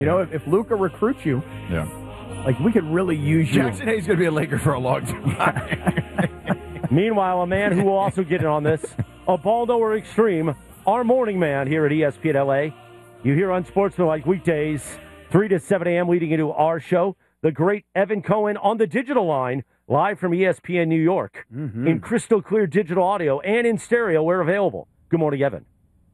You know, if Luka recruits you, like we could really use you. Jackson Hayes is going to be a Laker for a long time. Meanwhile, a man who will also get in on this, Ubaldo or Extreme, our morning man here at ESPN LA. You hear Unsportsmanlike weekdays, 3 to 7 a.m. leading into our show. The great Evan Cohen on the digital line, live from ESPN New York, in crystal clear digital audio and in stereo where available. Good morning, Evan.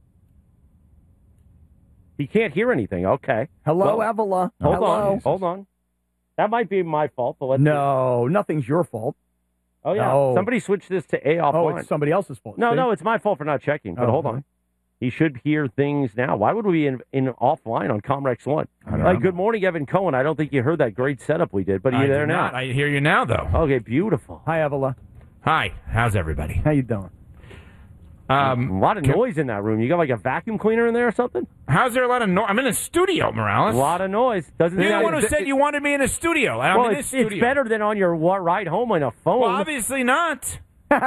He can't hear anything. Okay. Hello, Evola. Hold on. That might be my fault, but let's No, nothing's your fault. Oh, yeah. No. Somebody switched this to A offline. Oh, it's somebody else's fault. No, it's my fault for not checking, but hold on. He should hear things now. Why would we be in offline on Comrex 1? Good morning, Evan Cohen. I don't think you heard that great setup we did, but are you there now? I hear you now, though. Okay, beautiful. Hi, Evola. Hi. How's everybody? How you doing? A lot of noise in that room. You got like a vacuum cleaner in there or something? How's there a lot of noise? I'm in a studio, Morales. A lot of noise. You're the one who said you wanted me in a studio. I'm in this studio. It's better than on your ride home on a phone. Well, obviously not.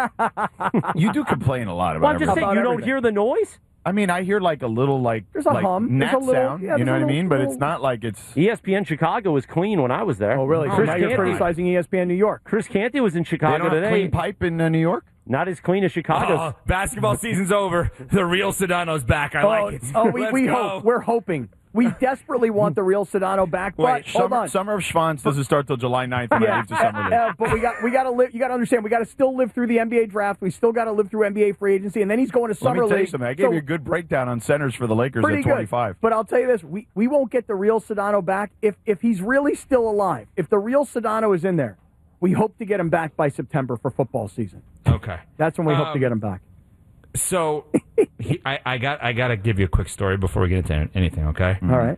You do complain a lot about Well, I'm just saying, you don't everything. hear the noise? I mean, I hear like a little There's a hum. gnat There's a little- sound. yeah, You know there's what a I mean? little- But it's not like it's. ESPN Chicago was clean when I was there. Oh, really? So Chris now you're Canty, criticizing ESPN New York. Chris Canty was in They Chicago don't have today. clean pipe in New York. Not as clean as Chicago's. Oh, basketball season's over. The real Sedano's back. I like it. We Let's go. hope. We're hoping. We desperately want the real Sedano back. But hold on. Summer of Schwanz doesn't start till July 9th when I leave to summer league. But we got to live. You got to understand. We got to still live through the NBA draft. We still got to live through NBA free agency, and then he's going to Let summer me tell you league. something. I gave you a good breakdown on centers for the Lakers Pretty at 25. good. But I'll tell you this: we won't get the real Sedano back if he's really still alive. If the real Sedano is in there, we hope to get him back by September for football season. Okay. That's when we hope to get him back. So, I got to give you a quick story before we get into anything, okay? All right.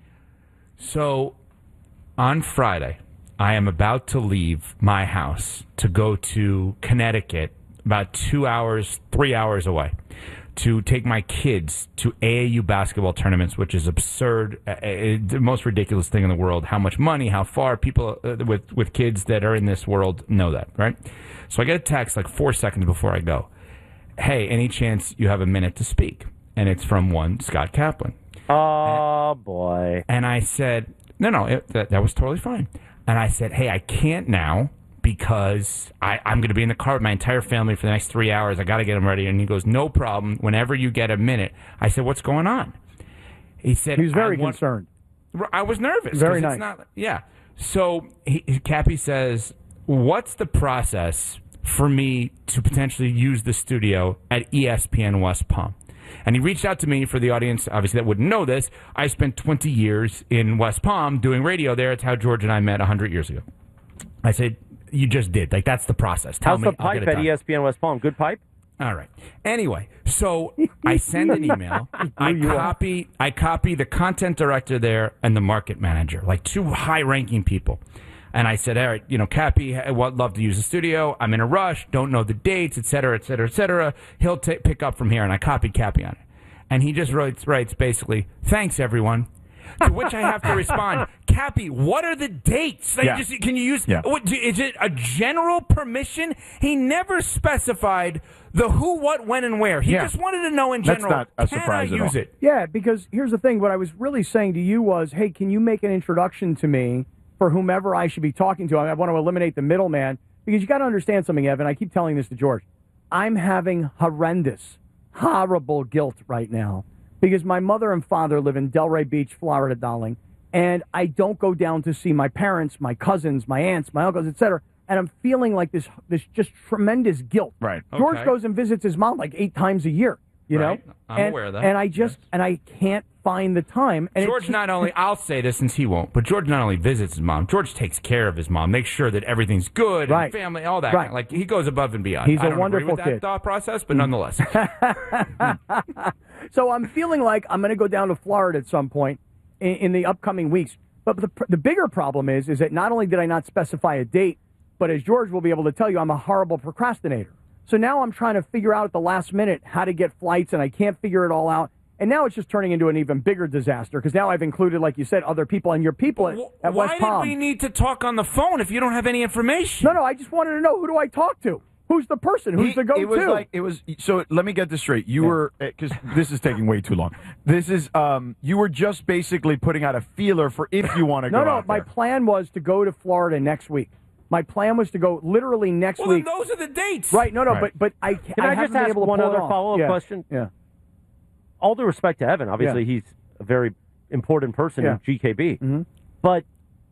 So, on Friday, I am about to leave my house to go to Connecticut, about 3 hours away, to take my kids to AAU basketball tournaments, which is absurd, the most ridiculous thing in the world. How much money, how far people with kids that are in this world know that, right? So I get a text like 4 seconds before I go. Hey, any chance you have a minute to speak? And it's from one Scott Kaplan. Oh, boy. And I said, no, that was totally fine. And I said, hey, I can't now because I'm going to be in the car with my entire family for the next 3 hours. I got to get them ready. And he goes, no problem. Whenever you get a minute. I said, what's going on? He said, He was very concerned. I was nervous. Very it's nice. Yeah. So Cappy says, what's the process for me to potentially use the studio at ESPN West Palm? And he reached out to me. For the audience, obviously, that wouldn't know this. I spent 20 years in West Palm doing radio there. It's how George and I met 100 years ago. I said, you just did. Like, that's the process. Tell How's me. the pipe at ESPN West Palm? Good pipe? All right. Anyway, so I send an email. I copy the content director there and the market manager, like two high-ranking people. And I said, all right, Cappy, I would love to use the studio. I'm in a rush. Don't know the dates, et cetera, et cetera, et cetera. He'll pick up from here. And I copied Cappy on it. And he just writes basically, thanks, everyone. To which I have to respond, Cappy, what are the dates? Can you use, is it a general permission? He never specified the who, what, when, and where. He just wanted to know in general, That's not a surprise can I use it? Yeah, because here's the thing. What I was really saying to you was, hey, can you make an introduction to me for whomever I should be talking to? I want to eliminate the middleman, because you got to understand something, Evan. I keep telling this to George. I'm having horrible guilt right now because my mother and father live in Delray Beach, Florida, darling, and I don't go down to see my parents, my cousins, my aunts, my uncles, etc. And I'm feeling like this just tremendous guilt. Right. George Okay. goes and visits his mom like 8 times a year. You Right. know, I'm aware of that. And I can't find the time. And George not only, I'll say this since he won't, but George not only visits his mom, George takes care of his mom, makes sure that everything's good, Right. and family, all that. Right. Like, he goes above and beyond. He's I a don't wonderful agree with kid. that thought process, but nonetheless. So I'm feeling like I'm going to go down to Florida at some point in the upcoming weeks. But the bigger problem is that not only did I not specify a date, but as George will be able to tell you, I'm a horrible procrastinator. So now I'm trying to figure out at the last minute how to get flights, and I can't figure it all out. And now it's just turning into an even bigger disaster because now I've included, like you said, other people and your people at West Palm. Why did we need to talk on the phone if you don't have any information? No, I just wanted to know, who do I talk to? Who's the person? Who's the go-to? It was so. Let me get this straight. You were, because this is taking way too long. This is you were just basically putting out a feeler for if you want to go. No. My plan was to go to Florida next week. My plan was to go literally next week. Well, those are the dates. Right. No. Right. But I Can I just ask one other follow-up question? Yeah. All due respect to Evan, obviously he's a very important person in GKB. Mm-hmm. But,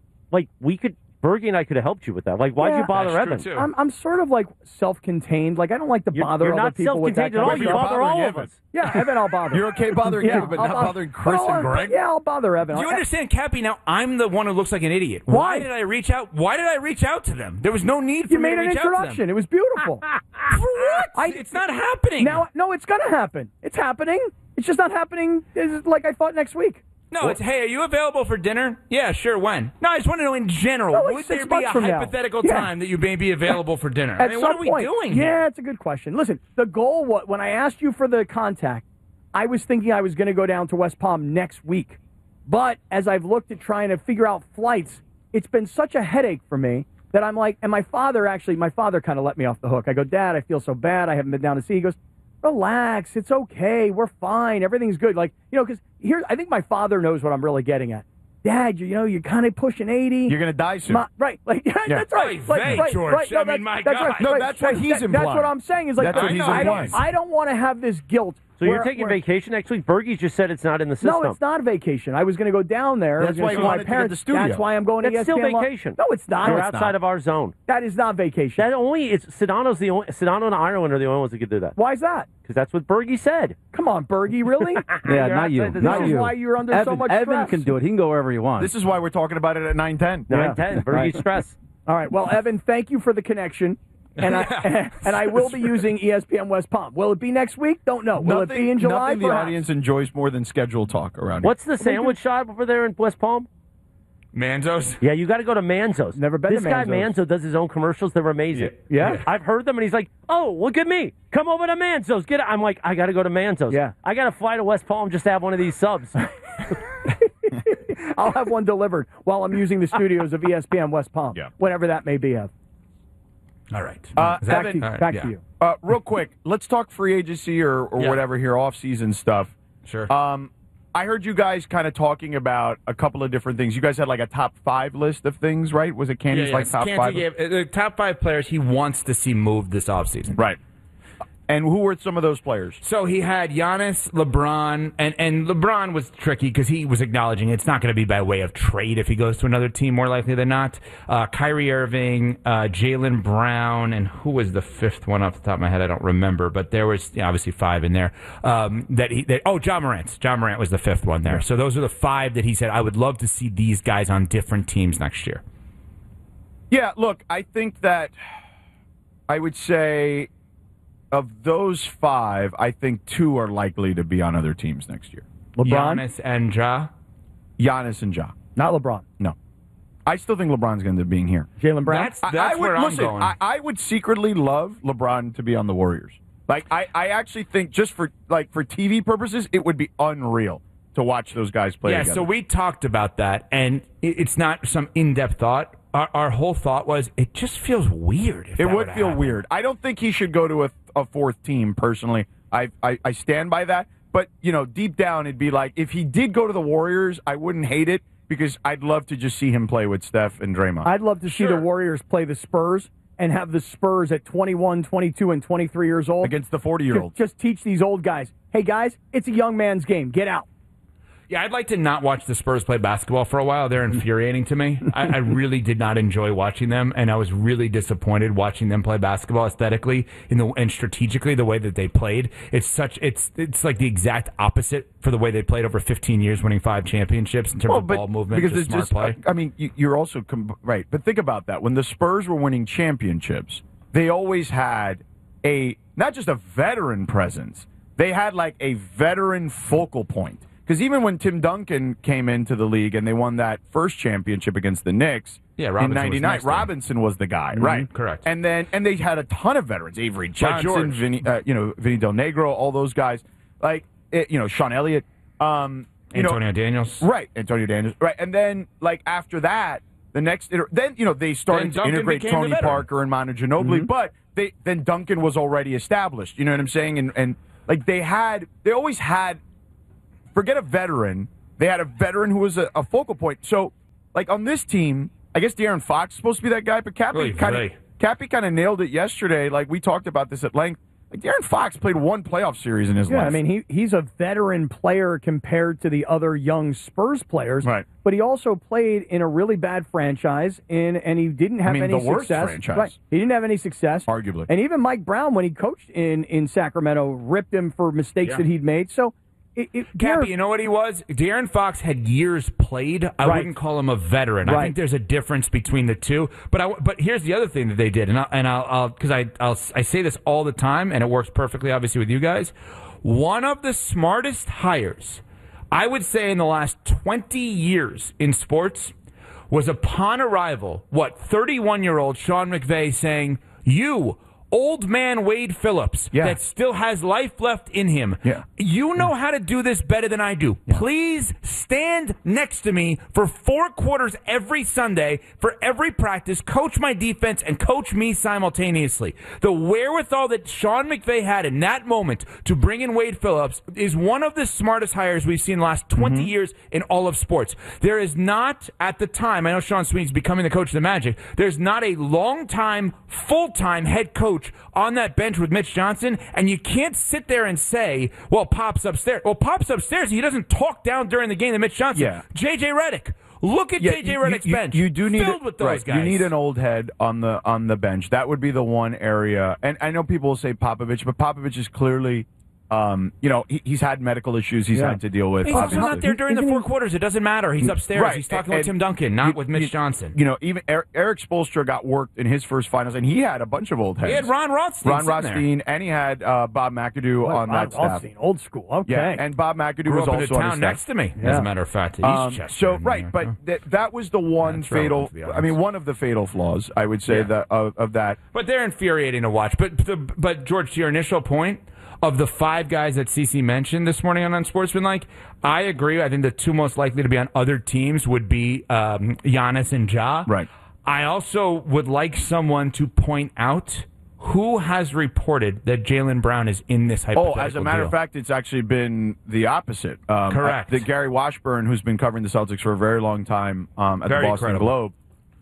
Bergie and I could have helped you with that. Like, why'd you bother that's Evan? true, too. I'm sort of like self-contained. Like I don't like to bother you're other not people with that. self-contained at all. kind of You stuff. bother all of Evan. us. Yeah, Evan, I'll bother. You're okay bothering Yeah, Evan, but I'll not bother- bothering Chris but I'll- and Greg. Yeah, I'll bother Evan. Do you understand, Cappy? Now I'm the one who looks like an idiot. Why? Why did I reach out? Why did I reach out to them? There was no need for You me made to an reach out to introduction. them. It was beautiful. For what? It's not happening. No, it's going to happen. It's happening. It's just not happening like I thought next week. No, it's, hey, are you available for dinner? Yeah, sure, when? No, I just want to know in general, No, like would 6 there be months a from now. hypothetical Yeah. time that you may be available for dinner? At what some are we point. doing Yeah, here? it's a good question. Listen, the goal, when I asked you for the contact, I was thinking I was going to go down to West Palm next week. But as I've looked at trying to figure out flights, it's been such a headache for me that I'm like, and my father kind of let me off the hook. I go, Dad, I feel so bad. I haven't been down to see. He goes, relax. It's okay. We're fine. Everything's good. Like, because I think my father knows what I'm really getting at. Dad, you're kind of pushing 80. You're going to die soon. Right, that's right. Oy vey, George. Right, I mean, my that's God. right. No, right, that's what he's That's implying. what I'm saying. Is like, That's what he's implying. I don't want to have this guilt. So you're taking vacation next week? Bergie just said it's not in the system. No, it's not vacation. I was going to go down there. That's I was why gonna you see my wanted to get parents. the studio. That's why I'm going to That's still ESPN. vacation. No, it's not. You're It's outside of our zone. That is not vacation. Sedano and Ireland are the only ones that could do that. Why is that? Because that's what Bergie said. Come on, Bergie, really? Yeah, not you. Not This is you. why you're under so much Evan stress. can do it. He can go wherever he wants. This is why we're talking about it at 9:10. 9-10. Bergie stress. All right. Well, Evan, thank you for the connection. And I will be using ESPN West Palm. Will it be next week? Don't know. Will it be in July? Nothing the Perhaps. audience enjoys more than scheduled talk around What's the sandwich shop over there in West Palm? Manzo's? Yeah, you got to go to Manzo's. Never been this to guy Manzo's. Manzo does his own commercials. They're amazing. Yeah? I've heard them, and he's like, "Oh, look at me! Come over to Manzo's. Get it." I'm like, I got to go to Manzo's. Yeah. I got to fly to West Palm just to have one of these subs. I'll have one delivered while I'm using the studios of ESPN West Palm. Yeah. Whenever that may be. Ev. All right. Evan, Back to you. real quick, let's talk free agency or Yeah. whatever here, off-season stuff. Sure. I heard you guys kind of talking about a couple of different things. You guys had like a top 5 list of things, right? Was it Candy's like top 5? Gave, the top 5 players he wants to see moved this offseason. Right. And who were some of those players? So he had Giannis, LeBron, and LeBron was tricky because he was acknowledging it's not going to be by way of trade if he goes to another team, more likely than not. Kyrie Irving, Jaylen Brown, and who was the 5th one off the top of my head? I don't remember, but there was obviously 5 in there. John Morant. John Morant was the 5th one there. So those are the 5 that he said, I would love to see these guys on different teams next year. Yeah, look, I think that I would say of those 5, I think 2 are likely to be on other teams next year. LeBron? Giannis and Ja. Giannis and Ja. Not LeBron. No. I still think LeBron's going to end up being here. Jaylen Brown? That's I would, where I'm listen, going. I would secretly love LeBron to be on the Warriors. Like, I actually think just for TV purposes, it would be unreal to watch those guys play together. So we talked about that, and it's not some in-depth thought. Our whole thought was it just feels weird. If It that would were to feel happen. weird. I don't think he should go to a 4th team, personally. I stand by that. But, deep down, it'd be like, if he did go to the Warriors, I wouldn't hate it because I'd love to just see him play with Steph and Draymond. I'd love to see the Warriors play the Spurs and have the Spurs at 21, 22, and 23 years old. Against the 40-year-olds. Just teach these old guys, hey, guys, it's a young man's game. Get out. Yeah, I'd like to not watch the Spurs play basketball for a while. They're infuriating to me. I really did not enjoy watching them, and I was really disappointed watching them play basketball aesthetically and strategically the way that they played. It's like the exact opposite for the way they played over 15 years, winning 5 championships in terms of ball movement, because just it's smart play. I mean, you're also right, but think about that. When the Spurs were winning championships, they always had not just a veteran presence, they had like a veteran focal point. Because even when Tim Duncan came into the league and they won that first championship against the Knicks in Robinson was '99, next to him. Robinson was the guy, right? Correct. And they had a ton of veterans: Avery Johnson, Vinny Del Negro, all those guys. Like Sean Elliott, Antonio Daniels. right? Antonio Daniels, right? And then after that, then they started to integrate Tony Parker and Manu Ginobili, but then Duncan was already established. You know what I'm saying? And like they always had, forget a veteran, they had a veteran who was a focal point. So like on this team, I guess De'Aaron Fox is supposed to be that guy, but Cappy kind of nailed it yesterday. Like we talked about this at length. Like De'Aaron Fox played one playoff series in his life. Yeah, I mean, he's a veteran player compared to the other young Spurs players. Right. But he also played in a really bad franchise, and he didn't have any the worst success. Franchise. Right. He didn't have any success. Arguably. And even Mike Brown, when he coached in Sacramento, ripped him for mistakes that he'd made. So, Cappy, you know what he was? De'Aaron Fox had years played. I wouldn't call him a veteran. I think there's a difference between the two. But here's the other thing that they did, and I'll because I say this all the time, and it works perfectly, obviously, with you guys. One of the smartest hires, I would say, in the last 20 years in sports, was upon arrival. 31-year-old Sean McVay saying, "You." Old man Wade Phillips that still has life left in him. Yeah. You know how to do this better than I do. Yeah. Please stand next to me for 4 quarters every Sunday for every practice. Coach my defense and coach me simultaneously. The wherewithal that Sean McVay had in that moment to bring in Wade Phillips is one of the smartest hires we've seen in the last 20 years in all of sports. There is not, at the time, I know Sean Sweeney's becoming the coach of the Magic, there's not a long-time, full-time head coach on that bench with Mitch Johnson, and you can't sit there and say, well, Pop's upstairs. Well, Pop's upstairs. He doesn't talk down during the game to Mitch Johnson. Yeah. J.J. Redick. Look at J.J. Redick's bench. You do need filled with those guys. You need an old head on the bench. That would be the one area. And I know people will say Popovich, but Popovich is clearly he's had medical issues he's had to deal with. He's also not there during the 4 quarters. It doesn't matter. He's upstairs. Right. He's talking with Tim Duncan, not with Mitch Johnson. Even Eric Spoelstra got worked in his first finals, and he had a bunch of old heads. He had Ron Rothstein, and he had Bob McAdoo on that staff. Old school. Okay. Yeah, and Bob McAdoo was also on the town next to me, as a matter of fact. That was the one fatal. One of the fatal flaws, I would say, of that. But they're infuriating to watch. But George, to your initial point, of the 5 guys that CC mentioned this morning on Unsportsmanlike, I agree. I think the 2 most likely to be on other teams would be Giannis and Ja. Right. I also would like someone to point out who has reported that Jaylen Brown is in this hypothetical as a matter of fact, it's actually been the opposite. Correct. Gary Washburn, who's been covering the Celtics for a very long time at the Boston Globe,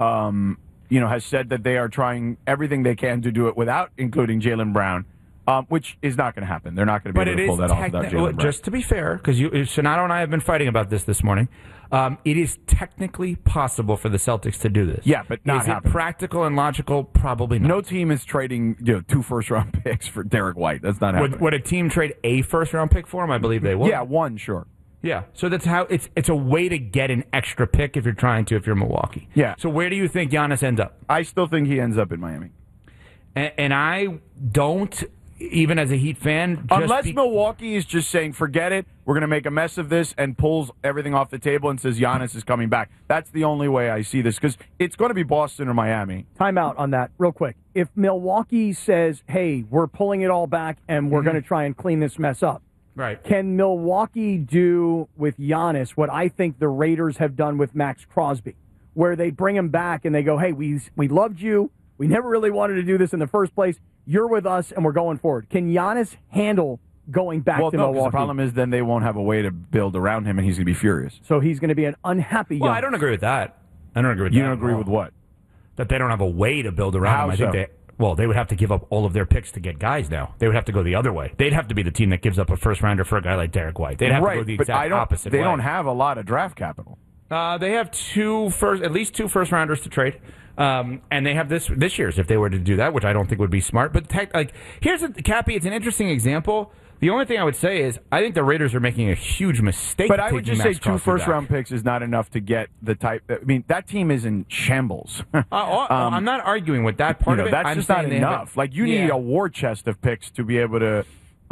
has said that they are trying everything they can to do it without including Jaylen Brown. Which is not going to happen. They're not going to be able to pull that off without Jaylen Brown. Just to be fair, because Sonato and I have been fighting about this morning, it is technically possible for the Celtics to do this. Yeah, but not happening. Is it practical and logical? Probably not. No team is trading 2 first-round picks for Derek White. That's not happening. Would a team trade a first-round pick for him? I believe they would. Yeah, 1, sure. Yeah, so that's how it's a way to get an extra pick if you're Milwaukee. Yeah. So where do you think Giannis ends up? I still think he ends up in Miami. And I don't... Even as a Heat fan, unless Milwaukee is just saying, forget it, we're going to make a mess of this, and pulls everything off the table and says Giannis is coming back. That's the only way I see this, because it's going to be Boston or Miami. Time out on that real quick. If Milwaukee says, hey, we're pulling it all back and we're going to try and clean this mess up, right? Can Milwaukee do with Giannis what I think the Raiders have done with Max Crosby, where they bring him back and they go, hey, we loved you. We never really wanted to do this in the first place. You're with us, and we're going forward. Can Giannis handle going back to Milwaukee? The problem is then they won't have a way to build around him, and he's going to be furious. So he's going to be an unhappy Giannis. Well, I don't agree with that. You don't agree with what? That they don't have a way to build around him. I think they would have to give up all of their picks to get guys now. They would have to go the other way. They'd have to be the team that gives up a first-rounder for a guy like Derek White. They'd have to go the exact opposite way. They don't have a lot of draft capital. They have at least 2 first-rounders to trade. And they have this year's if they were to do that, which I don't think would be smart. But here's Cappy. It's an interesting example. The only thing I would say is I think the Raiders are making a huge mistake. But I would just say 2 first-round picks is not enough to get the type. I mean, that team is in shambles. I'm not arguing with that part of it. That's just not enough. You need a war chest of picks to be able to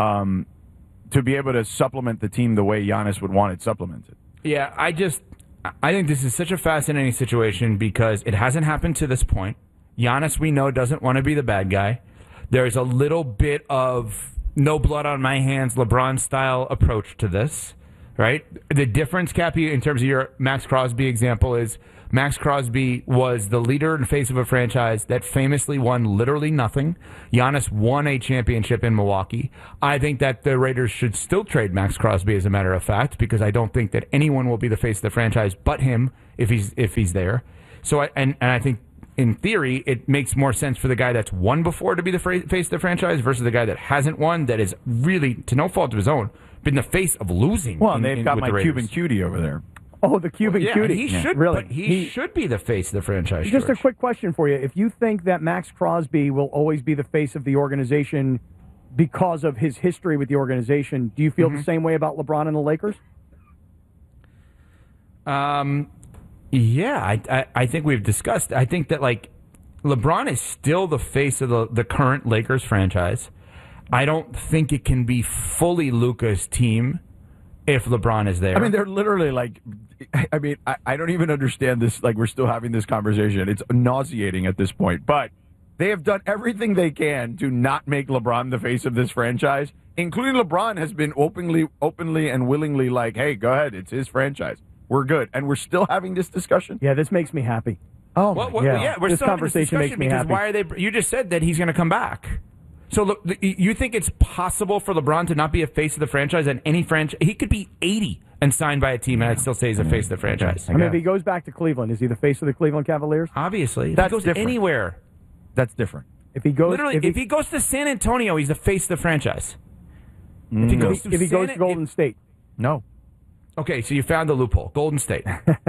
supplement the team the way Giannis would want it supplemented. Yeah, I think this is such a fascinating situation because it hasn't happened to this point. Giannis, we know, doesn't want to be the bad guy. There's a little bit of no blood on my hands, LeBron-style approach to this. right? The difference, Cappy, in terms of your Max Crosby example is Max Crosby was the leader and face of a franchise that famously won literally nothing. Giannis won a championship in Milwaukee. I think that the Raiders should still trade Max Crosby, as a matter of fact, because I don't think that anyone will be the face of the franchise but him if he's there. So I think, in theory, it makes more sense for the guy that's won before to be the face of the franchise versus the guy that hasn't won, that is really, to no fault of his own, been the face of losing. Well, they've got my Cuban cutie over there. Oh, the Cuban cutie. He should, really. But he should be the face of the franchise. Just George. a quick question for you. If you think that Max Crosby will always be the face of the organization because of his history with the organization, do you feel the same way about LeBron and the Lakers? Yeah, I think we've discussed. I think that, like, LeBron is still the face of the current Lakers franchise. I don't think it can be fully Luka's team if LeBron is there. I mean, they're literally like, I don't even understand this. Like, we're still having this conversation. It's nauseating at this point. But they have done everything they can to not make LeBron the face of this franchise, including LeBron has been openly and willingly like, hey, go ahead. It's his franchise. We're good. And we're still having this discussion. Yeah, this makes me happy. Oh, we're this still conversation makes me because happy. why are they? You just said that he's going to come back. So look, you think it's possible for LeBron to not be a face of the franchise and any franchise? He could be 80 and signed by a team, and I'd still say he's a face of the franchise. I mean, if he goes back to Cleveland, is he the face of the Cleveland Cavaliers? Obviously, if That's he goes different. anywhere. That's different. If he goes, Literally, if he goes to San Antonio, he's the face of the franchise. if he goes to Golden State, No. Okay, so you found the loophole. Golden State.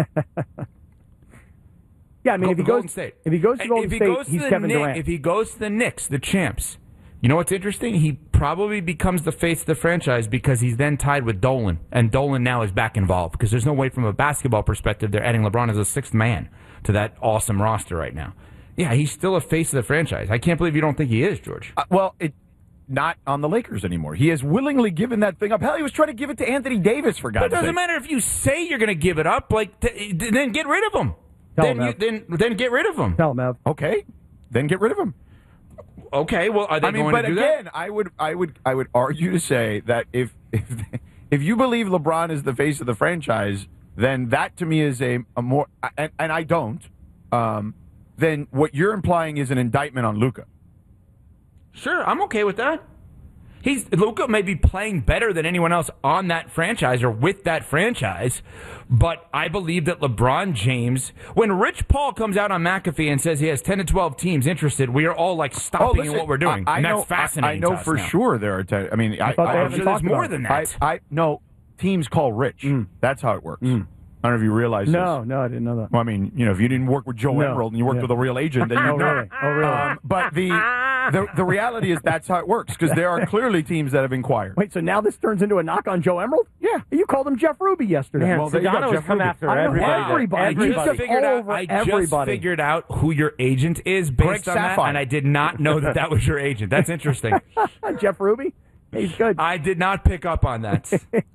yeah, I mean, if he goes Golden State. if he goes to Golden State, he's Kevin Durant. If he goes to the Knicks, the champs, you know what's interesting? He probably becomes the face of the franchise because he's then tied with Dolan, and Dolan now is back involved because there's no way from a basketball perspective they're adding LeBron as a sixth man to that awesome roster right now. Yeah, he's still a face of the franchise. I can't believe you don't think he is, George. Not on the Lakers anymore. He has willingly given that thing up. Hell, he was trying to give it to Anthony Davis, for God's sake. But it doesn't matter if you say you're going to give it up. Like, then get rid of him. Then get rid of him. Tell him, Ev. Okay, then get rid of him. Okay, well, are they going to do again, that? I would argue to say that if you believe LeBron is the face of the franchise, then that to me is a more and I don't. Then what you're implying is an indictment on Luka. Sure, I'm okay with that. Luka may be playing better than anyone else on that franchise or with that franchise, but I believe that LeBron James, when Rich Paul comes out on McAfee and says he has 10 to 12 teams interested, we are all like stopping in what we're doing. I and know, that's fascinating. I know for sure there are 10. I mean, I'm sure there's more than that. I know teams call Rich. That's how it works. I don't know if you realize this. No, I didn't know that. Well, I mean, if you didn't work with Joe Emerald and you worked with a real agent, then you know. Oh, really? But the reality is that's how it works because there are clearly teams that have inquired. Wait, so now this turns into a knock on Joe Emerald? Yeah. You called him Jeff Ruby yesterday. Man, Well, there you go, Sedano Jeff has come Ruby. after I know everybody. everybody. I just figured out who your agent is based Greg on that, Sapphire. and I did not know that was your agent. That's interesting. Jeff Ruby? He's good. I did not pick up on that.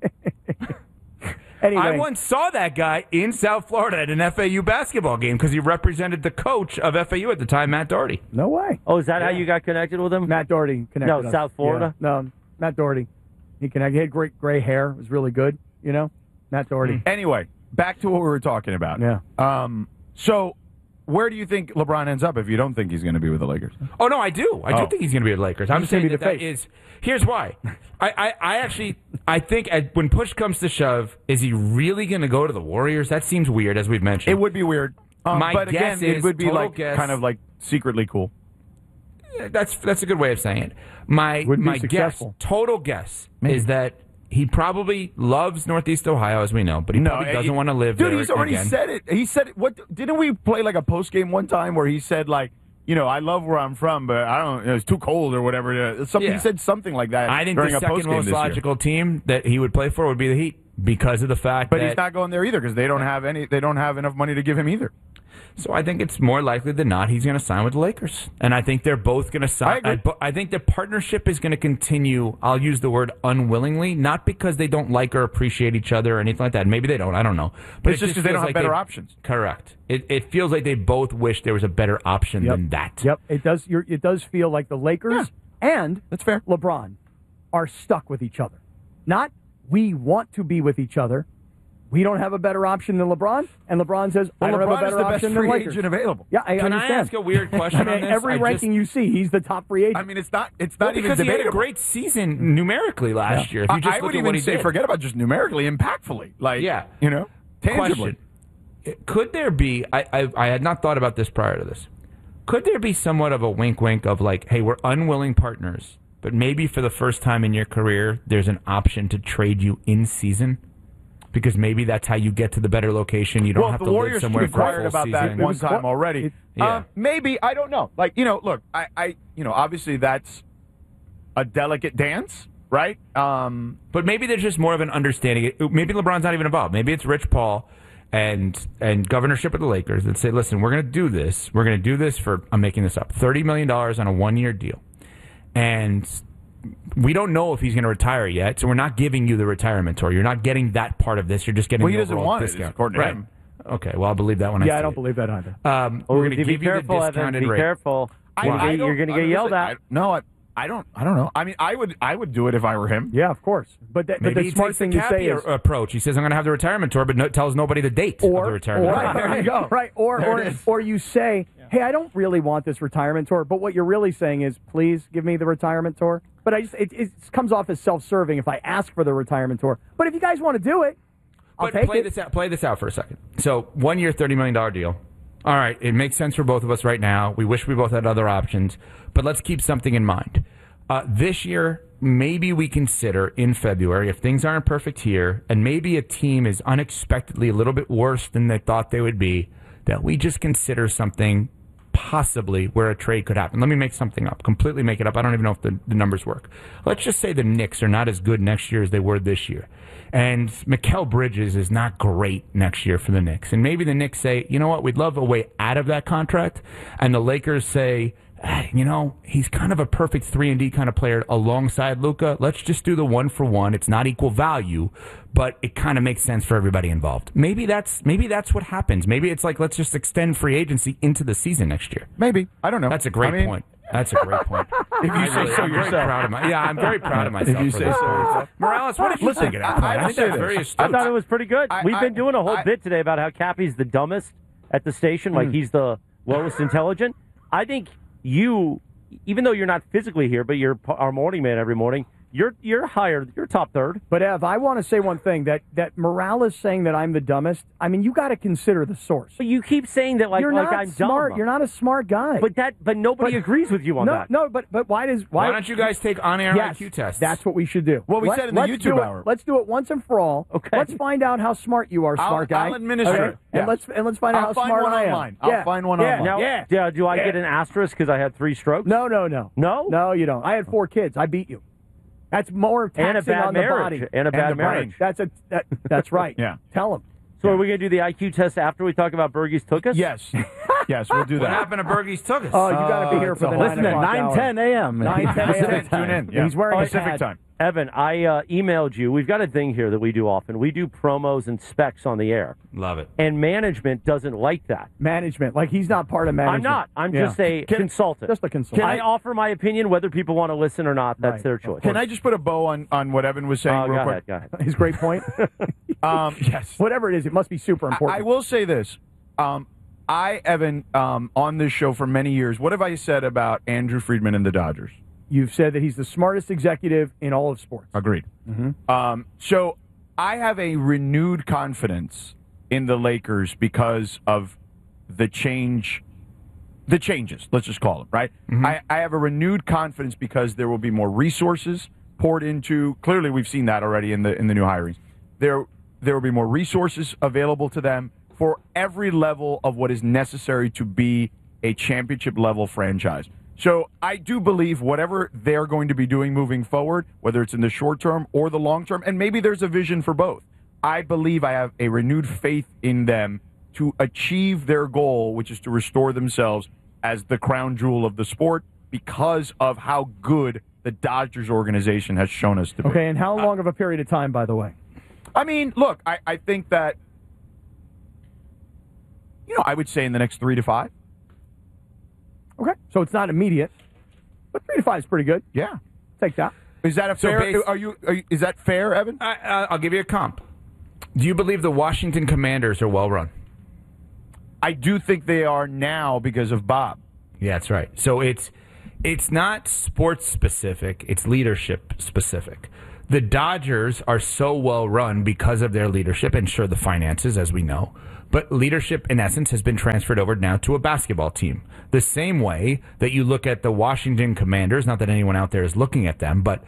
Anyway, I once saw that guy in South Florida at an FAU basketball game because he represented the coach of FAU at the time, Matt Doherty. no way. Oh, is that how you got connected with him? Matt Doherty connected No, us. South Florida? Yeah. No, Matt Doherty. He connected. He had great gray hair. It was really good, Matt Doherty. Anyway, back to what we were talking about. Yeah. So where do you think LeBron ends up if you don't think he's going to be with the Lakers? Oh, no, I do. I do think he's going to be with the Lakers. I'm He's gonna saying be that the that face. is. Here's why. I think when push comes to shove, is he really going to go to the Warriors? That seems weird, as we've mentioned. It would be weird. My but guess again, is, it would be total like guess- kind of like secretly cool. That's a good way of saying it. My Would be guess, successful. total guess, is that he probably loves Northeast Ohio, as we know, but he probably doesn't want to live there. Dude, he's already again. said it. He said it. What didn't we play like a post game one time where he said like, I love where I'm from, but I don't. It's too cold or whatever. He said something like that. I think during the a second post-game most this year. logical team that he would play for would be the Heat because of the fact But that he's not going there either because they don't have any. They don't have enough money to give him either. So I think it's more likely than not he's going to sign with the Lakers. And I think they're both going to sign. I agree. I think the partnership is going to continue, I'll use the word unwillingly, not because they don't like or appreciate each other or anything like that. Maybe they don't. I don't know. But It's just because they feels don't have like better options. Correct. It feels like they both wish there was a better option than that. Yep. It does. It does feel like the Lakers and That's fair. LeBron are stuck with each other. Not we want to be with each other. We don't have a better option than LeBron, and LeBron says, I don't have a better option than Lakers. Agent available. Yeah, I Can understand. I ask a weird question on this? Every ranking you see, he's the top free agent. I mean, it's not even because debatable. he had a great season numerically last year. If you just I look would at what even he say, did. forget about just numerically, impactfully. Like, Yeah. tangibly. Question. Could there be, I had not thought about this prior to this, could there be somewhat of a wink-wink of like, hey, we're unwilling partners, but maybe for the first time in your career, there's an option to trade you in season? Because maybe that's how you get to the better location. You don't have the to live Warriors somewhere for a inquired full about season. that one time already. Yeah. Maybe, I don't know. Like, look, I obviously that's a delicate dance, right? But maybe there's just more of an understanding. Maybe LeBron's not even involved. Maybe it's Rich Paul and governorship of the Lakers that say, listen, we're going to do this. We're going to do this for, I'm making this up, $30 million on a one-year deal. And we don't know if he's going to retire yet, so we're not giving you the retirement tour. You're not getting that part of this. You're just getting Well, he the doesn't overall want discount. it, according to Right. him. Okay, well, I'll believe that when I see I don't it. believe that either. We're going to be give you the careful, discounted Evan. Be rate. careful. You're going to get yelled at. I don't know. I mean, I would do it if I were him. Yeah, of course. But Maybe the he smart takes the thing to say Cappy is, approach. He says, I'm going to have the retirement tour, but tells nobody the date of the retirement tour. There you go. Right, There or you say, hey, I don't really want this retirement tour, but what you're really saying is, please give me the retirement tour. But it comes off as self-serving if I ask for the retirement tour. But if you guys want to do it, I'll But take play it. play this out for a second. So 1 year, $30 million deal. All right, it makes sense for both of us right now. We wish we both had other options, but let's keep something in mind. This year, maybe we consider in February, if things aren't perfect here, and maybe a team is unexpectedly a little bit worse than they thought they would be, that we just consider something possibly where a trade could happen. Let me make something up. Completely make it up. I don't even know if the numbers work. Let's just say the Knicks are not as good next year as they were this year. And Mikal Bridges is not great next year for the Knicks. And maybe the Knicks say, you know what, we'd love a way out of that contract. And the Lakers say, he's kind of a perfect 3-and-D kind of player alongside Luka. Let's just do the 1-for-1. It's not equal value, but it kind of makes sense for everybody involved. Maybe that's what happens. Maybe it's like, let's just extend free agency into the season next year. Maybe. I don't know. That's a great point. That's a great point. If you say so I'm yourself. very proud of I'm very proud of myself. If you for say this. so yourself. Morales, what did you think of that plan? I think that's very astute. I thought it was pretty good. We've been doing a whole bit today about how Cappy's the dumbest at the station, like he's the lowest intelligent. I think you, even though you're not physically here, but you're our morning man every morning, you're higher. You're top third. But Ev, I want to say one thing, that Morales saying that I'm the dumbest, I mean, you got to consider the source. But you keep saying that You're not I'm smart. dumb. You're not a smart guy. But nobody agrees with you on that. No, but why don't you guys take on-air yes, IQ tests? That's what we should do. Well, we said in the let's YouTube do it. hour. Let's do it once and for all. Okay. Let's find out how smart you are, smart guy. I'll administer it. And let's find out how find smart one I am. online. I'll find one yeah. online. Now, do I get an asterisk because I had 3 strokes? No. No? No, you don't. I had 4 kids. I beat you. That's more taxing And a bad on marriage. the body. And a bad the brain. marriage. That's right. Yeah. Tell him. So are we going to do the IQ test after we talk about Bergie's Tukas? Yes. Yes, we'll do What that. happened to Bergie's Tugas? Oh, you got to be here it's for a the whole- 9 Listen at o'clock 9:10 a.m. 9:10 a.m. Tune in. Yeah. He's wearing a Pacific pad. time. Evan, I emailed you. We've got a thing here that we do often. We do promos and specs on the air. Love it. And management doesn't like that. Management. Like, he's not part of management. I'm not. I'm Yeah. just a consultant. Just a consultant. Can I offer my opinion, whether people want to listen or not? That's Right. their choice. Can I just put a bow on what Evan was saying real go quick? ahead. His great point. Yes. Whatever it is, it must be super important. I will say this. Evan, on this show for many years, what have I said about Andrew Friedman and the Dodgers? You've said that he's the smartest executive in all of sports. Agreed. So I have a renewed confidence in the Lakers because of the changes, let's just call them, right? I have a renewed confidence because there will be more resources poured into, clearly we've seen that already in the new hirings. There will be more resources available to them for every level of what is necessary to be a championship level franchise. So I do believe whatever they're going to be doing moving forward, whether it's in the short term or the long term, and maybe there's a vision for both, I believe I have a renewed faith in them to achieve their goal, which is to restore themselves as the crown jewel of the sport because of how good the Dodgers organization has shown us to be. Okay, and how long of a period of time, by the way? I mean, look, I think that, I would say in the next 3 to 5. Okay, so it's not immediate, but 3 to 5 is pretty good. Yeah. Take that. Is that a fair? Is that fair, Evan? I'll give you a comp. Do you believe the Washington Commanders are well run? I do think they are now because of Bob. Yeah, that's right. So it's not sports specific, it's leadership specific. The Dodgers are so well run because of their leadership and sure the finances, as we know. But leadership, in essence, has been transferred over now to a basketball team. The same way that you look at the Washington Commanders, not that anyone out there is looking at them, but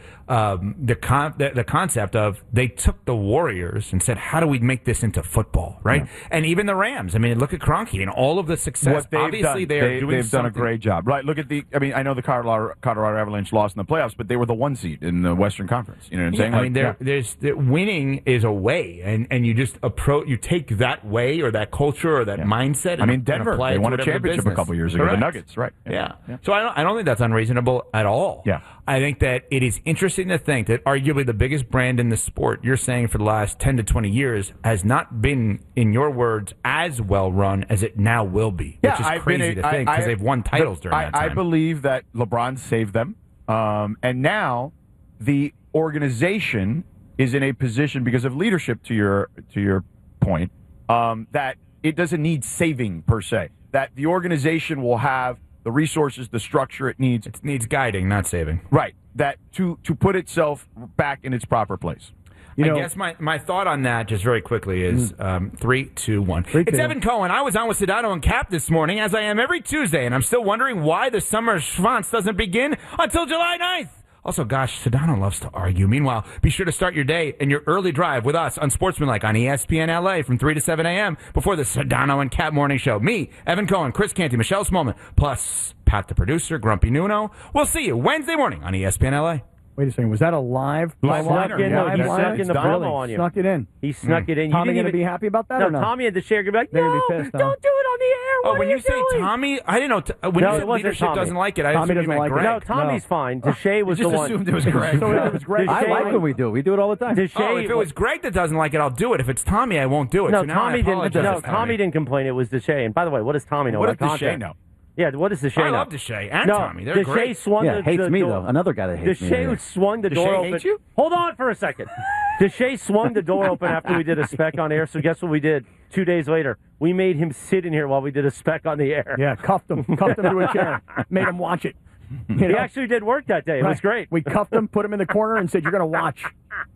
the concept of they took the Warriors and said, how do we make this into football, right? Yeah. And even the Rams. I mean, look at Kroenke and all of the success. Obviously, they've done a great job. Right, look at I know the Colorado Avalanche lost in the playoffs, but they were the 1 seed in the Western Conference. You know what I'm saying? Winning is a way, and you just you take that way or that culture or that mindset. I mean, Denver, they won a championship a couple years ago. Correct. The Nuggets, right? Yeah. So I don't think that's unreasonable at all. Yeah. I think that it is interesting to think that arguably the biggest brand in the sport, you're saying for the last 10 to 20 years, has not been, in your words, as well run as it now will be. Which is crazy to think because they've won titles during that time. I believe that LeBron saved them, and now the organization is in a position because of leadership. To your point. That it doesn't need saving per se. That the organization will have the resources, the structure it needs. It needs guiding, not saving. Right. That to put itself back in its proper place. I guess my thought on that, just very quickly, is 3, 2, 1. It's Evan Cohen. I was on with Sedano and Cap this morning, as I am every Tuesday, and I'm still wondering why the summer schwanz doesn't begin until July 9th. Also, gosh, Sedano loves to argue. Meanwhile, be sure to start your day and your early drive with us on Sportsmanlike on ESPN LA from 3 to 7 a.m. before the Sedano and Cap Morning Show. Me, Evan Cohen, Chris Canty, Michelle Smallman, plus Pat the producer, Grumpy Nuno. We'll see you Wednesday morning on ESPN LA. Wait a second. Was that a live liner? He snuck in the promo on you. Snuck it in. He snuck it in. Tommy going to be happy about that or not? Tommy and the share going to be like, they're no, gonna be pissed, don't do it on the air. When you say Tommy, I didn't know. When you said leadership doesn't like it, I Tommy assumed you meant Greg. No, Tommy's fine. Deshae was the one. Assumed it was Greg. So it was Greg. I like when we do it. We do it all the time. If it was Greg that doesn't like it, I'll do it. If it's Tommy, I won't do it. No, Tommy didn't. No, Tommy didn't complain. It was Deshae. And by the way, what does Tommy know? What does Deshae know? Yeah, what does Deshae know? I love Deshae and Tommy. They're great. Swung hates me, door. though. Another guy that hates me. Deshae swung the door open. Hates you? Hold on for a second. Deshae swung the door open after we did a spec on air, so guess what we did 2 days later? We made him sit in here while we did a spec on the air. Yeah, cuffed him to a chair, made him watch it. He actually did work that day. It was great. We cuffed him, put him in the corner, and said, you're going to watch.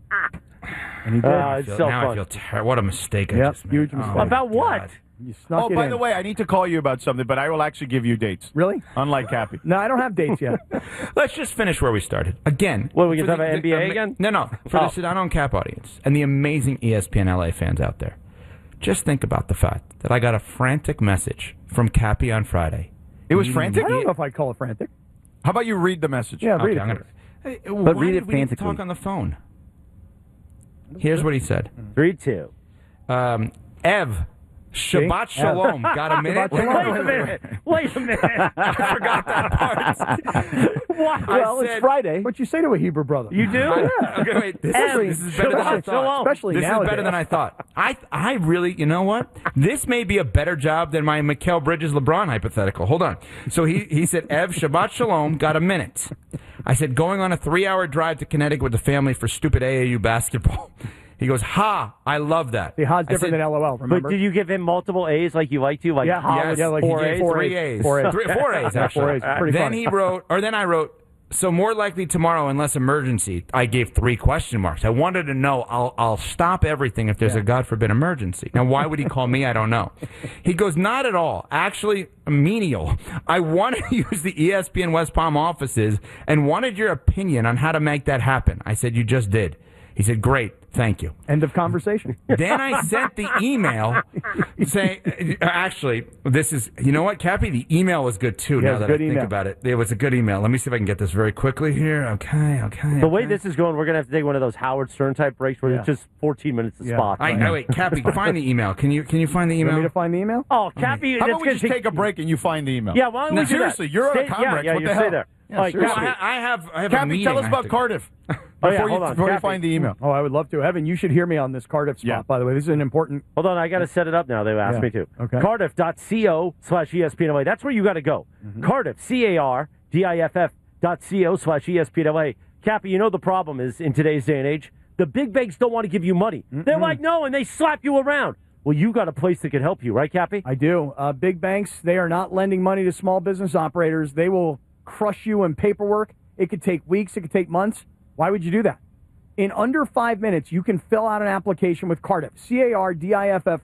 And he did. It's so now fun. I feel terrible. What a mistake I just made. Huge mistake. About what? You snuck it by in. the way, I need to call you about something, but I will actually give you dates. Really? Unlike Cappy. No, I don't have dates yet. Let's just finish where we started. Again. What, we can talk about NBA again? No. For the Sedano and Cap audience and the amazing ESPN LA fans out there, just think about the fact that I got a frantic message from Cappy on Friday. It was frantic? I don't know if I'd call it frantic. How about you read the message? Yeah, read it. But read it frantically. Talk on the phone. Here's what he said. 3-2. Ev, Shabbat Shalom. Got a minute? Wait a minute. I forgot that part. What? Well, it's Friday. What you say to a Hebrew brother? You do? Okay, wait. This is better than I thought. Especially this nowadays. is better than I thought. I really, you know what? This may be a better job than my Mikal Bridges LeBron hypothetical. Hold on. So he said, Ev, Shabbat Shalom, got a minute. I said, going on a 3-hour drive to Connecticut with the family for stupid AAU basketball. He goes, ha, I love that. The ha's different than LOL, remember? But did you give him multiple A's like you like to? Like yeah, ha, yes, like 4 A's? 4 A's. 4 A's. 4 A's, actually. 4 A's. Pretty then funny. I wrote, so more likely tomorrow unless emergency. I gave 3 question marks. I wanted to know, I'll stop everything if there's a God forbid emergency. Now, why would he call me? I don't know. He goes, not at all. Actually, menial. I wanted to use the ESPN West Palm offices and wanted your opinion on how to make that happen. I said, you just did. He said, great. Thank you. End of conversation. Then I sent the email saying, actually, this is, you know what, Cappy? The email was good, too, now that I think about it. It was a good email. Let me see if I can get this very quickly here. Okay. The way this is going, we're going to have to take one of those Howard Stern type breaks where it's just 14 minutes to spot. I know. Wait, Cappy, find the email. Can you find the email? You want me to find the email? Oh, Cappy. How about we just take a break and you find the email? Yeah, why don't we do that? Seriously, you're on a Comrex. Yeah, what you the hell? stay there. Yeah, I have Cappy, a meeting. tell us about Cardiff. Hold Before you find the email. Oh, I would love to. Evan, you should hear me on this Cardiff spot, by the way. This is an important... Hold on, I got to set it up now. They asked me to. Okay. Cardiff.co/ESPNLA. That's where you got to go. Cardiff, CARDIFF.co/ESPNLA. Cappy, you know the problem is in today's day and age, the big banks don't want to give you money. They're like, no, and they slap you around. Well, you got a place that can help you, right, Cappy? I do. Big banks, they are not lending money to small business operators. They will crush you in paperwork. It could take weeks. It could take months. Why would you do that? In under 5 minutes, you can fill out an application with Cardiff, Cardiff,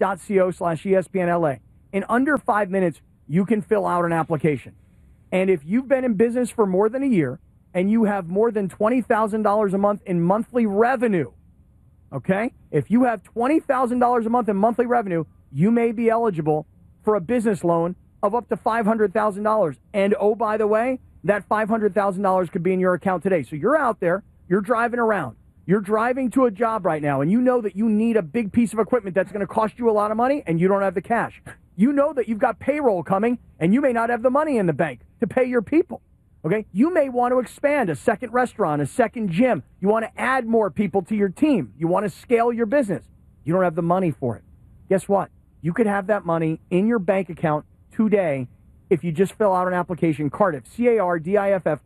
cardiff.co/ESPNLA. In under 5 minutes, you can fill out an application. And if you've been in business for more than a year and you have more than $20,000 a month in monthly revenue, okay? If you have $20,000 a month in monthly revenue, you may be eligible for a business loan of up to $500,000. And oh, by the way, that $500,000 could be in your account today. So you're out there, you're driving around, you're driving to a job right now, and you know that you need a big piece of equipment that's going to cost you a lot of money, and you don't have the cash. You know that you've got payroll coming, and you may not have the money in the bank to pay your people. Okay? You may want to expand a second restaurant, a second gym. You want to add more people to your team. You want to scale your business. You don't have the money for it. Guess what? You could have that money in your bank account today if you just fill out an application. Cardiff, Cardiff,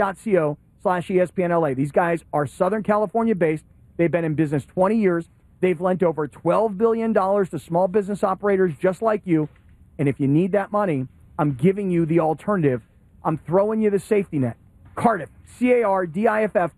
cardiff.co/ESPNLA. These guys are Southern California based. They've been in business 20 years. They've lent over $12 billion to small business operators just like you. And if you need that money, I'm giving you the alternative. I'm throwing you the safety net. Cardiff, Cardiff,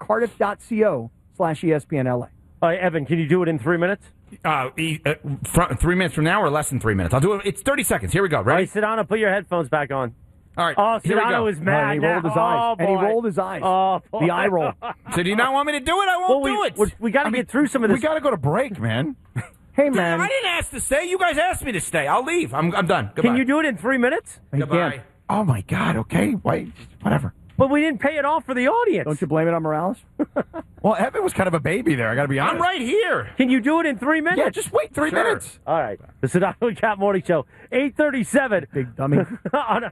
cardiff.co/ESPNLA. All right, Evan, can you do it in 3 minutes? 3 minutes from now or less than 3 minutes? I'll do it. It's 30 seconds. Here we go. Ready? All right, Sedano, put your headphones back on. All right. Oh, here we Sedano go. is mad. And he rolled his eyes. Oh, And he boy. rolled his eyes. Oh, boy. The eye roll. So do you not want me to do it? I won't do it. We got to get through some of this. We got to go to break, man. Hey, man. I didn't ask to stay. You guys asked me to stay. I'll leave. I'm done. Goodbye. Can you do it in 3 minutes? He Goodbye. can't. Oh, my God. Okay. Wait. Whatever. But we didn't pay it off for the audience. Don't you blame it on Morales? Well, Evan was kind of a baby there. I got to be honest. I'm right here. Can you do it in 3 minutes? Yeah, just wait 3 Sure. minutes. All right. The Sedano and Cap Morning Show, 8:37 Big dummy. on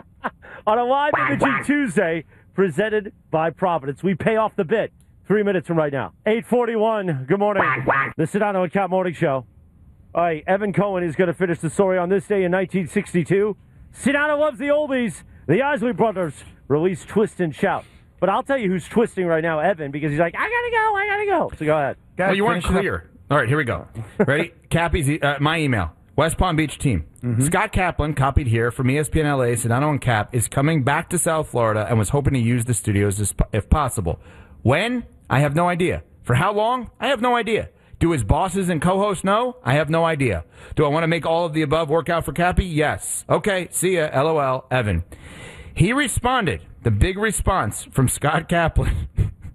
a live imaging Tuesday presented by Providence. We pay off the bit 3 minutes from right now. 8:41. Good morning. The Sedano and Cap Morning Show. All right, Evan Cohen is going to finish the story on this day in 1962. Sedano loves the oldies. The Isley Brothers released Twist and Shout. But I'll tell you who's twisting right now, Evan, because he's like, I gotta go. So go ahead. Well, you weren't clear. All right, here we go. Ready? Cappy's my email. West Palm Beach team. Scott Kaplan, copied here from ESPN LA, Sedano and Cap, is coming back to South Florida and was hoping to use the studios if possible. When? I have no idea. For how long? I have no idea. Do his bosses and co-hosts know? I have no idea. Do I want to make all of the above work out for Cappy? Yes. Okay, see ya. LOL, Evan. He responded, the big response from Scott Kaplan.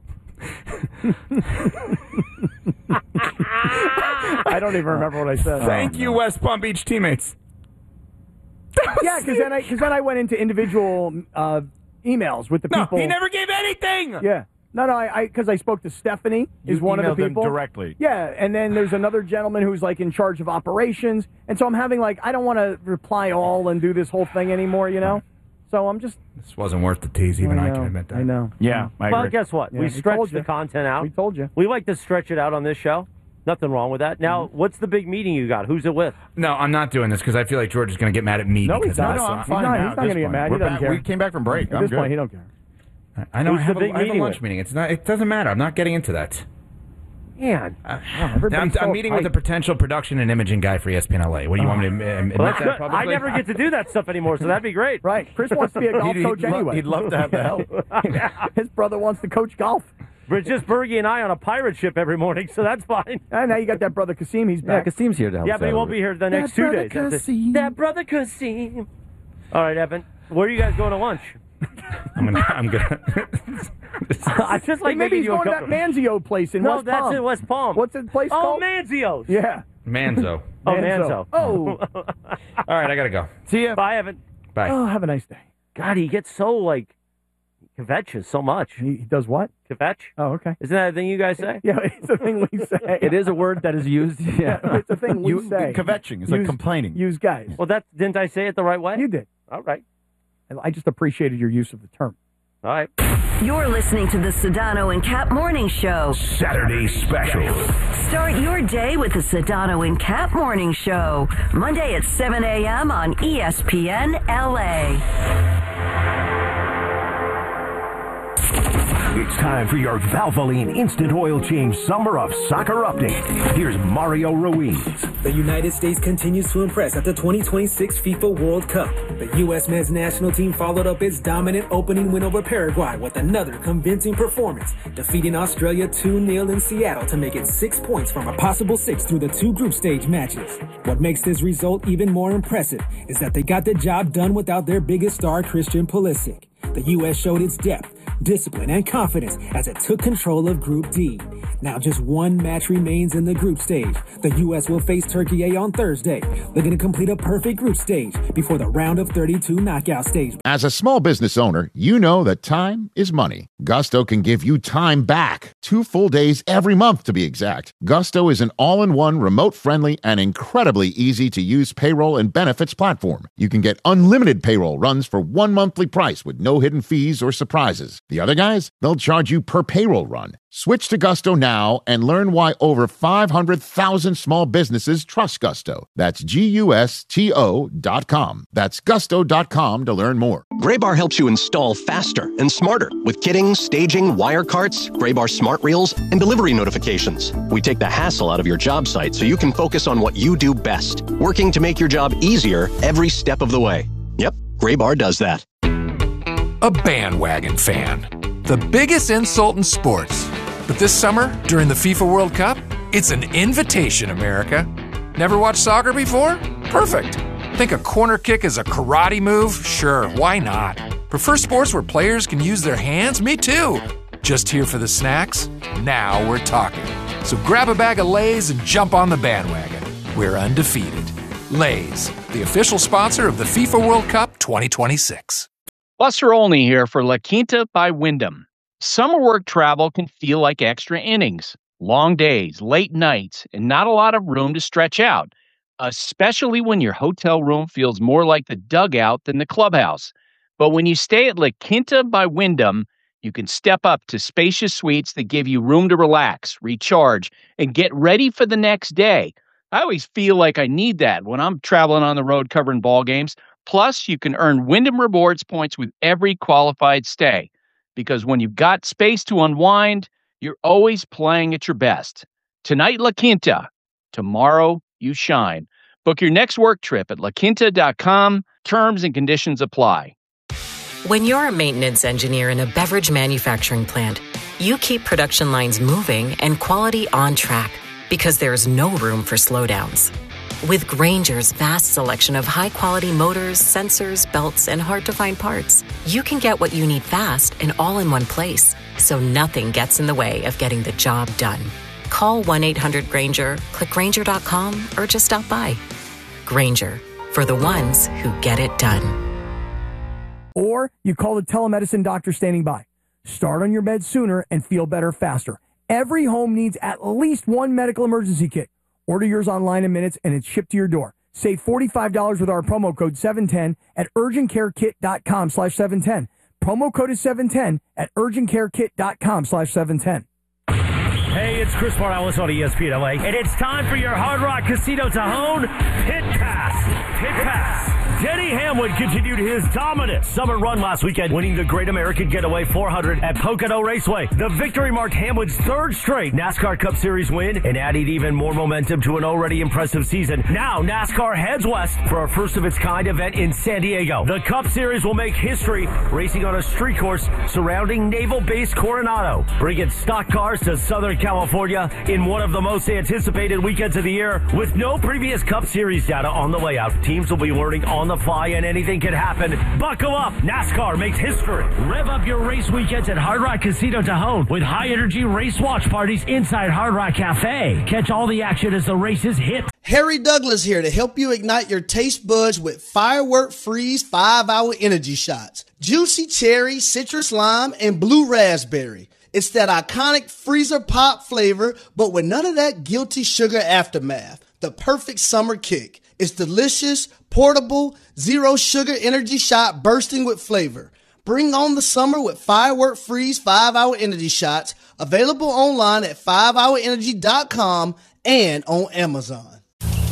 I don't even remember what I said. Thank you, West Palm Beach teammates. Yeah, because then I went into individual emails with the No, people. he never gave anything. Yeah. No, because I spoke to Stephanie, is one of the emailed them people. directly. Yeah, and then there's another gentleman who's like in charge of operations, and so I'm having I don't want to reply all and do this whole thing anymore, you know? So I'm just... This wasn't worth the tease, even I can admit that. I know. Yeah, I Well, agree. guess what? Yeah, we we stretched told the you. content out. We told you. We like to stretch it out on this show. Nothing wrong with that. Now, what's the big meeting you got? Who's it with? No, I'm not doing this because I feel like George is going to get mad at me. No, because he's not. of this. No, I'm He's fine not- now he's at not this gonna get point. mad. He We're doesn't back- care. We came back from break. At I'm this good. point, he don't care. I know. Who's I have, the big I have a meeting lunch with? meeting. It's not. It doesn't matter. I'm not getting into that. Man. Everybody's so I'm meeting with a hyped. potential production and imaging guy for ESPN LA. What do you want me to admit Well, that's that good. publicly? I never get to do that stuff anymore, so that'd be great. Right. Chris wants to be a golf coach anyway. He'd love to have the help. His brother wants to coach golf. But just Bergie and I on a pirate ship every morning, so that's fine. And now you got that brother Kasim. He's Yeah, back. Kasim's here to help. Yeah, but he won't be here the next 2 days. That's it. That brother Kasim. All right, Evan. Where are you guys going to lunch? I'm gonna. I just like Hey, maybe making he's you going to that uncomfortable. Manzio place in No, West that's Palm. in West Palm. What's the place Oh, called? Manzio's. Yeah. Manzo. Oh, Manzo. Oh. All right, I gotta go. See ya. Bye, Evan. Bye. Oh, have a nice day. God, he gets so, kvetches so much. He does what? Kvetch? Oh, okay. Isn't that a thing you guys say? Yeah, it's a thing we say. It is a word that is used. Yeah. It's a thing we say. Kvetching is like Use- complaining. Use guys. Well, didn't I say it the right way? You did. All right. I just appreciated your use of the term. All right. You're listening to the Sedano and Cap Morning Show. Saturday special. Start your day with the Sedano and Cap Morning Show. Monday at 7 a.m. on ESPN LA. It's time for your Valvoline Instant Oil Change Summer of Soccer update. Here's Mario Ruiz. The United States continues to impress at the 2026 FIFA World Cup. The U.S. men's national team followed up its dominant opening win over Paraguay with another convincing performance, defeating Australia 2-0 in Seattle to make it 6 points from a possible 6 through the 2 group stage matches. What makes this result even more impressive is that they got the job done without their biggest star, Christian Pulisic. The U.S. showed its depth, discipline, and confidence as it took control of Group D. Now just one match remains in the group stage. The U.S. will face Turkey A on Thursday, looking to complete a perfect group stage before the round of 32 knockout stage. As a small business owner, you know that time is money. Gusto can give you time back. 2 full days every month, to be exact. Gusto is an all-in-one, remote-friendly, and incredibly easy-to-use payroll and benefits platform. You can get unlimited payroll runs for one monthly price with no hidden fees or surprises. The other guys, they'll charge you per payroll run. Switch to Gusto now and learn why over 500,000 small businesses trust Gusto. That's GUSTO.com. That's gusto.com to learn more. Graybar helps you install faster and smarter with kitting, staging, wire carts, Graybar smart reels, and delivery notifications. We take the hassle out of your job site so you can focus on what you do best, working to make your job easier every step of the way. Yep, Graybar does that. A bandwagon fan. The biggest insult in sports. But this summer, during the FIFA World Cup, it's an invitation, America. Never watched soccer before? Perfect. Think a corner kick is a karate move? Sure, why not? Prefer sports where players can use their hands? Me too. Just here for the snacks? Now we're talking. So grab a bag of Lay's and jump on the bandwagon. We're undefeated. Lay's, the official sponsor of the FIFA World Cup 2026. Buster Olney here for La Quinta by Wyndham. Summer work travel can feel like extra innings, long days, late nights, and not a lot of room to stretch out, especially when your hotel room feels more like the dugout than the clubhouse. But when you stay at La Quinta by Wyndham, you can step up to spacious suites that give you room to relax, recharge, and get ready for the next day. I always feel like I need that when I'm traveling on the road covering ball games. Plus, you can earn Wyndham Rewards points with every qualified stay. Because when you've got space to unwind, you're always playing at your best. Tonight, La Quinta. Tomorrow, you shine. Book your next work trip at laquinta.com. Terms and conditions apply. When you're a maintenance engineer in a beverage manufacturing plant, you keep production lines moving and quality on track because there's no room for slowdowns. With Grainger's vast selection of high-quality motors, sensors, belts, and hard-to-find parts, you can get what you need fast and all in one place, so nothing gets in the way of getting the job done. Call 1-800-GRAINGER, click Grainger.com, or just stop by. Grainger, for the ones who get it done. Or you call the telemedicine doctor standing by. Start on your bed sooner and feel better faster. Every home needs at least one medical emergency kit. Order yours online in minutes, and it's shipped to your door. Save $45 with our promo code 710 at urgentcarekit.com/710. Promo code is 710 at urgentcarekit.com/710. Hey, it's Chris Morales on ESPN LA, and it's time for your Hard Rock Casino Tajon Pit Pass. Pit Pass. Denny Hamlin continued his dominant summer run last weekend, winning the Great American Getaway 400 at Pocono Raceway. The victory marked Hamlin's third straight NASCAR Cup Series win and added even more momentum to an already impressive season. Now, NASCAR heads west for a first-of-its-kind event in San Diego. The Cup Series will make history, racing on a street course surrounding Naval Base Coronado, bringing stock cars to Southern California in one of the most anticipated weekends of the year. With no previous Cup Series data on the layout, teams will be learning on the fly and anything can happen. Buckle up. NASCAR makes history. Rev up your race weekends at Hard Rock Casino Tajon with high-energy race watch parties inside Hard Rock Cafe. Catch all the action as the races hit. Harry Douglas here to help you ignite your taste buds with Firework Freeze 5-Hour Energy Shots. Juicy cherry, citrus lime, and blue raspberry. It's that iconic freezer pop flavor, but with none of that guilty sugar aftermath. The perfect summer kick. It's delicious, portable, zero sugar energy shot bursting with flavor. Bring on the summer with Firework Freeze 5-Hour Energy Shots, available online at 5hourenergy.com and on Amazon.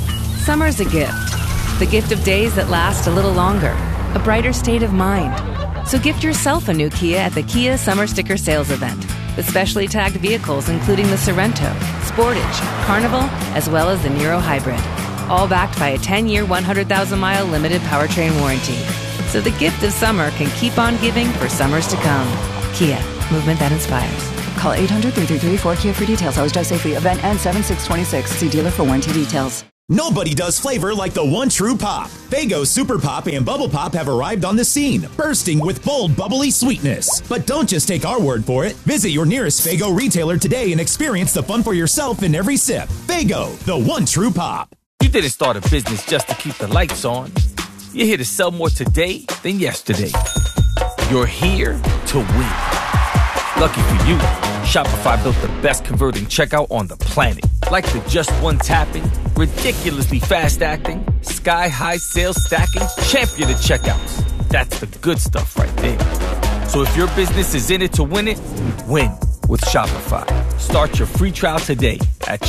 Summer's a gift. The gift of days that last a little longer, a brighter state of mind, So gift yourself a new Kia at the Kia Summer Sticker Sales Event. With specially tagged vehicles including the Sorrento, Sportage, Carnival, as well as the Niro Hybrid. All backed by a 10-year, 100,000-mile limited powertrain warranty. So the gift of summer can keep on giving for summers to come. Kia, movement that inspires. Call 800-3334-KIA for details. Always drive safely. Event ends 7/6/26. See dealer for warranty details. Nobody does flavor like the one true pop. Faygo Super Pop and Bubble Pop have arrived on the scene, bursting with bold, bubbly sweetness. But don't just take our word for it. Visit your nearest Faygo retailer today and experience the fun for yourself in every sip. Faygo, the one true pop. You didn't start a business just to keep the lights on. You're here to sell more today than yesterday. You're here to win. Lucky for you, Shopify built the best converting checkout on the planet. Like the just one tapping, ridiculously fast acting, sky-high sales stacking, champion of checkouts. That's the good stuff right there. So if your business is in it to win it, win with Shopify. Start your free trial today at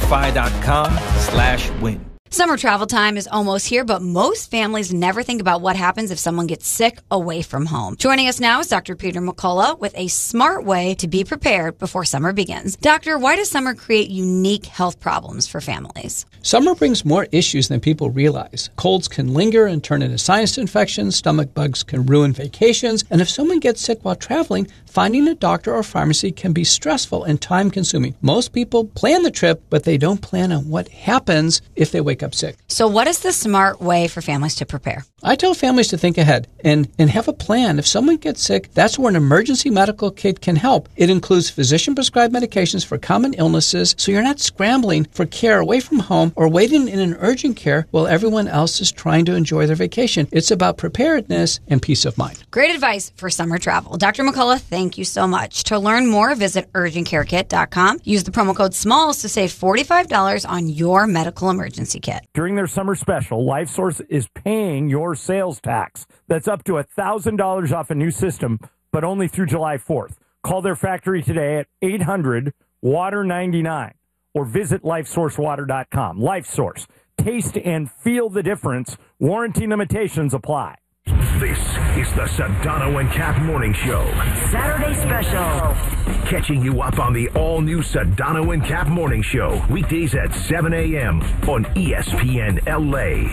shopify.com/win. Summer travel time is almost here, but most families never think about what happens if someone gets sick away from home. Joining us now is Dr. Peter McCullough with a smart way to be prepared before summer begins. Doctor, why does summer create unique health problems for families? Summer brings more issues than people realize. Colds can linger and turn into sinus infections, stomach bugs can ruin vacations, and if someone gets sick while traveling, finding a doctor or pharmacy can be stressful and time-consuming. Most people plan the trip, but they don't plan on what happens if they wake up sick. So what is the smart way for families to prepare? I tell families to think ahead and have a plan. If someone gets sick, that's where an emergency medical kit can help. It includes physician-prescribed medications for common illnesses, so you're not scrambling for care away from home or waiting in an urgent care while everyone else is trying to enjoy their vacation. It's about preparedness and peace of mind. Great advice for summer travel. Dr. McCullough, thank you so much. To learn more, visit urgentcarekit.com. Use the promo code SMALLS to save $45 on your medical emergency kit. During their summer special, LifeSource is paying your sales tax. That's up to $1,000 off a new system, but only through July 4th. Call their factory today at 800-WATER-99 or visit LifeSourceWater.com. LifeSource. Taste and feel the difference. Warranty limitations apply. This is the Sedano and Cap Morning Show. Saturday special. Catching you up on the all-new Sedano and Cap Morning Show. Weekdays at 7 a.m. on ESPN LA.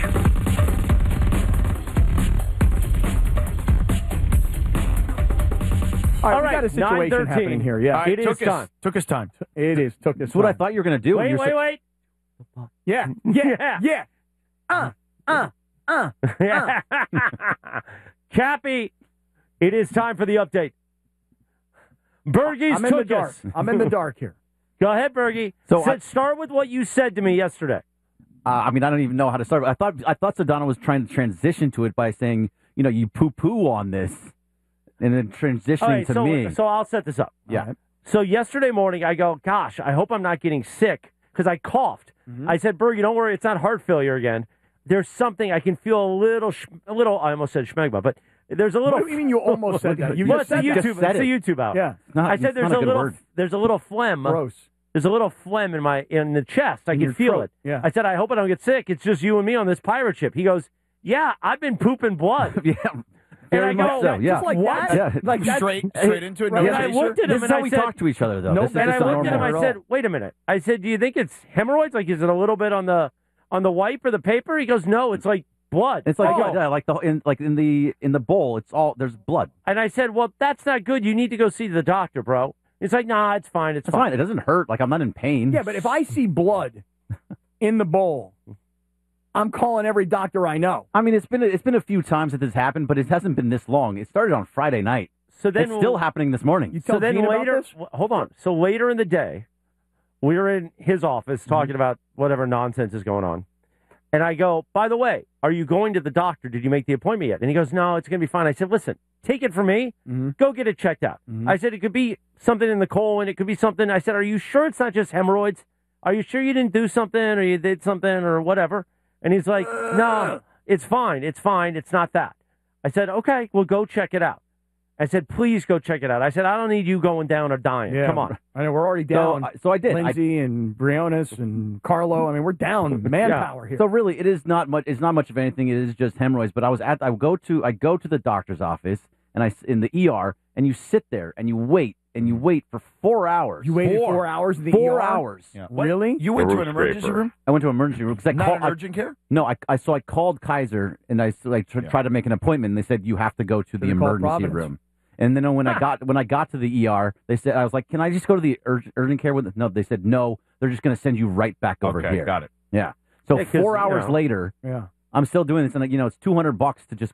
All right, we got a situation happening here. Yeah, It is time. Took us time. It is. Took us. That's what I thought you were going to do. Wait. Yeah. Cappy, it is time for the update. Bergie's I'm in the dark. I'm in the dark here. Go ahead, Bergie. So start with what you said to me yesterday. I don't even know how to start. I thought Sedano was trying to transition to it by saying, you poo-poo on this, and then transitioning to me. So I'll set this up. Yeah. Right. So yesterday morning, I go, gosh, I hope I'm not getting sick because I coughed. Mm-hmm. I said, Bergie, don't worry, it's not heart failure again. There's something I can feel a little. I almost said schmegma, but there's a little. What do you mean you almost said that? You it's a YouTube out. Yeah. I said there's a little. There's a little phlegm. Gross. There's a little phlegm in the chest. I can feel it. Yeah. I said I hope I don't get sick. It's just you and me on this pirate ship. He goes, yeah, I've been pooping blood. Yeah. And I go, so, yeah. Just like what? that? Yeah. Like that? Straight into it. Right. And I looked at him This and is how I we said, talk to each other, though. Nope. and I looked at him. normal I said, wait a minute. I said, do you think it's hemorrhoids? Like, is it a little bit on the wipe or the paper? He goes, no, it's like blood. It's like in the bowl. It's all there's blood. And I said, well, that's not good. You need to go see the doctor, bro. He's like, nah, it's fine. It's fine. It doesn't hurt. Like I'm not in pain. Yeah, but if I see blood in the bowl, I'm calling every doctor I know. I mean, it's been a few times that this happened, but it hasn't been this long. It started on Friday night. So then it's still happening this morning. You tell Gene about this? Hold on. So later in the day, we were in his office talking about whatever nonsense is going on. And I go, by the way, are you going to the doctor? Did you make the appointment yet? And he goes, no, it's going to be fine. I said, listen, take it from me. Go get it checked out. I said, it could be something in the colon. It could be something. I said, are you sure it's not just hemorrhoids? Are you sure you didn't do something or you did something or whatever? And he's like, no, it's fine. It's fine. It's not that. I said, okay, well, go check it out. I said, please go check it out. I said, I don't need you going down or dying. Yeah, come on. I know we're already down. So I did. Lindsay and Briones and Carlo. I mean, we're down manpower here. So really, it is not much. It's not much of anything. It is just hemorrhoids. But I go to the doctor's office. in the ER, and you sit there and you wait and you wait for 4 hours. You waited 4 hours in the 4 ER? hours. Yeah. Really? You went to an emergency room? I went to an emergency room because Not urgent care? No, I called Kaiser and I tried to make an appointment. And they said you have to go to the emergency room. And then when I got to the ER, they said, I was like, can I just go to the urgent care with? No, they said no. They're just going to send you right back over here. Got it. Yeah. So Yeah, 'cause, 4 hours you know, later, Yeah. I'm still doing this, and it's $200 to just